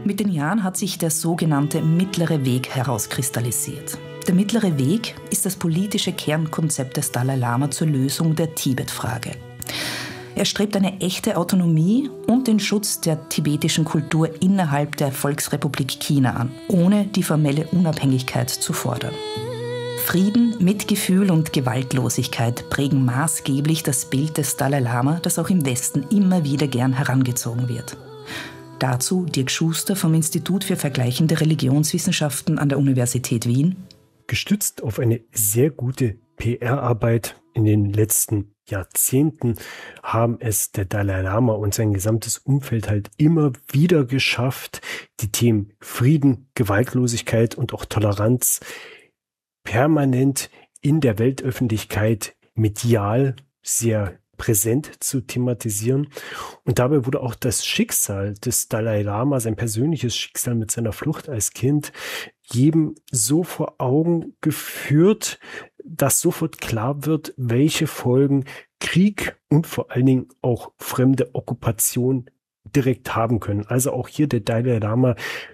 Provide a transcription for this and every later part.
Mit den Jahren hat sich der sogenannte mittlere Weg herauskristallisiert. Der mittlere Weg ist das politische Kernkonzept des Dalai Lama zur Lösung der Tibet-Frage. Er strebt eine echte Autonomie und den Schutz der tibetischen Kultur innerhalb der Volksrepublik China an, ohne die formelle Unabhängigkeit zu fordern. Frieden, Mitgefühl und Gewaltlosigkeit prägen maßgeblich das Bild des Dalai Lama, das auch im Westen immer wieder gern herangezogen wird. Dazu Dirk Schuster vom Institut für Vergleichende Religionswissenschaften an der Universität Wien. Gestützt auf eine sehr gute PR-Arbeit in den letzten Jahrzehnten haben es der Dalai Lama und sein gesamtes Umfeld halt immer wieder geschafft, die Themen Frieden, Gewaltlosigkeit und auch Toleranz permanent in der Weltöffentlichkeit medial sehr präsent zu thematisieren. Und dabei wurde auch das Schicksal des Dalai Lama, sein persönliches Schicksal mit seiner Flucht als Kind, jedem so vor Augen geführt, dass sofort klar wird, welche Folgen Krieg und vor allen Dingen auch fremde Okkupation direkt haben können. Also auch hier der Dalai Lama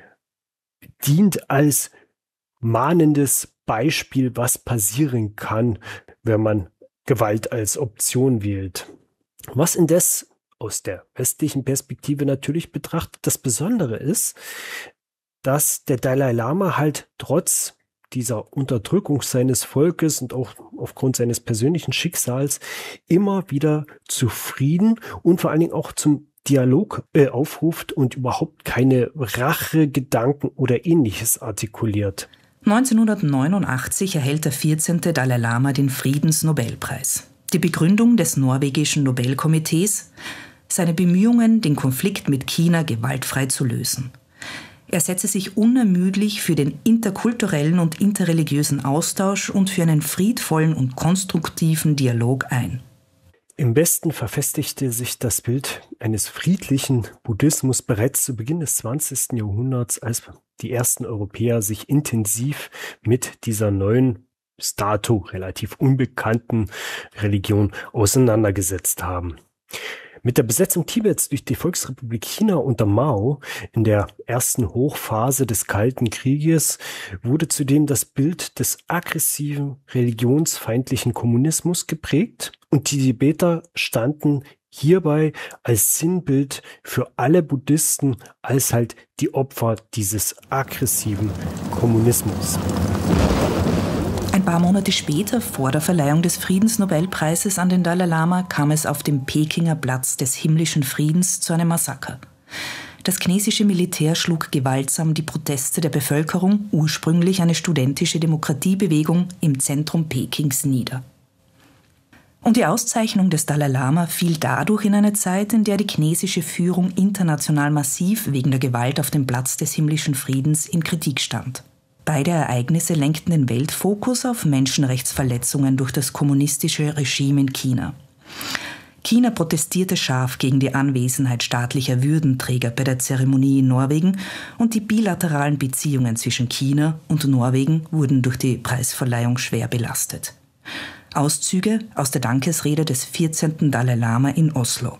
dient als mahnendes Beispiel, was passieren kann, wenn man Gewalt als Option wählt. Was indes aus der westlichen Perspektive natürlich betrachtet das Besondere ist, dass der Dalai Lama halt trotz dieser Unterdrückung seines Volkes und auch aufgrund seines persönlichen Schicksals immer wieder zu Frieden und vor allen Dingen auch zum Dialog aufruft und überhaupt keine Rachegedanken oder Ähnliches artikuliert. 1989 erhält der 14. Dalai Lama den Friedensnobelpreis. Die Begründung des norwegischen Nobelkomitees: seine Bemühungen, den Konflikt mit China gewaltfrei zu lösen. Er setze sich unermüdlich für den interkulturellen und interreligiösen Austausch und für einen friedvollen und konstruktiven Dialog ein. Im Westen verfestigte sich das Bild eines friedlichen Buddhismus bereits zu Beginn des 20. Jahrhunderts, als die ersten Europäer sich intensiv mit dieser neuen, bis dato relativ unbekannten Religion auseinandergesetzt haben. Mit der Besetzung Tibets durch die Volksrepublik China unter Mao in der ersten Hochphase des Kalten Krieges wurde zudem das Bild des aggressiven, religionsfeindlichen Kommunismus geprägt und die Tibeter standen hierbei als Sinnbild für alle Buddhisten als halt die Opfer dieses aggressiven Kommunismus. Ein paar Monate später, vor der Verleihung des Friedensnobelpreises an den Dalai Lama, kam es auf dem Pekinger Platz des himmlischen Friedens zu einem Massaker. Das chinesische Militär schlug gewaltsam die Proteste der Bevölkerung, ursprünglich eine studentische Demokratiebewegung, im Zentrum Pekings nieder. Und die Auszeichnung des Dalai Lama fiel dadurch in eine Zeit, in der die chinesische Führung international massiv wegen der Gewalt auf dem Platz des himmlischen Friedens in Kritik stand. Beide Ereignisse lenkten den Weltfokus auf Menschenrechtsverletzungen durch das kommunistische Regime in China. China protestierte scharf gegen die Anwesenheit staatlicher Würdenträger bei der Zeremonie in Norwegen und die bilateralen Beziehungen zwischen China und Norwegen wurden durch die Preisverleihung schwer belastet. Auszüge aus der Dankesrede des 14. Dalai Lama in Oslo.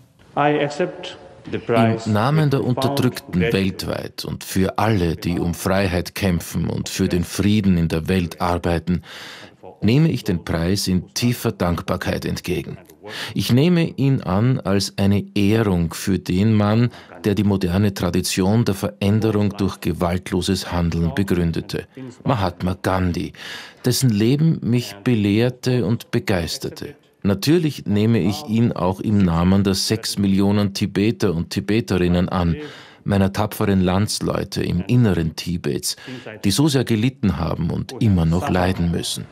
Im Namen der Unterdrückten weltweit und für alle, die um Freiheit kämpfen und für den Frieden in der Welt arbeiten, nehme ich den Preis in tiefer Dankbarkeit entgegen. Ich nehme ihn an als eine Ehrung für den Mann, der die moderne Tradition der Veränderung durch gewaltloses Handeln begründete, Mahatma Gandhi, dessen Leben mich belehrte und begeisterte. Natürlich nehme ich ihn auch im Namen der 6 Millionen Tibeter und Tibeterinnen an, meiner tapferen Landsleute im Inneren Tibets, die so sehr gelitten haben und immer noch leiden müssen.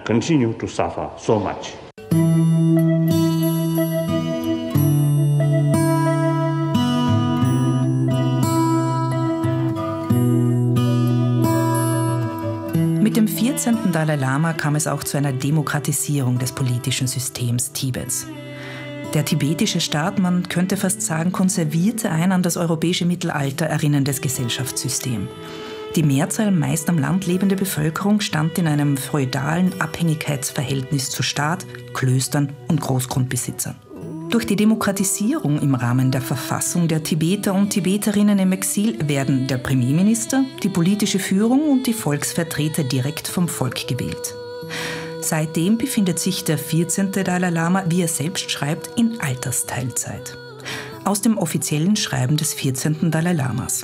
Mit dem 14. Dalai Lama kam es auch zu einer Demokratisierung des politischen Systems Tibets. Der tibetische Staat, man könnte fast sagen, konservierte ein an das europäische Mittelalter erinnerndes Gesellschaftssystem. Die Mehrzahl meist am Land lebende Bevölkerung stand in einem feudalen Abhängigkeitsverhältnis zu Staat, Klöstern und Großgrundbesitzern. Durch die Demokratisierung im Rahmen der Verfassung der Tibeter und Tibeterinnen im Exil werden der Premierminister, die politische Führung und die Volksvertreter direkt vom Volk gewählt. Seitdem befindet sich der 14. Dalai Lama, wie er selbst schreibt, in Altersteilzeit. Aus dem offiziellen Schreiben des 14. Dalai Lamas.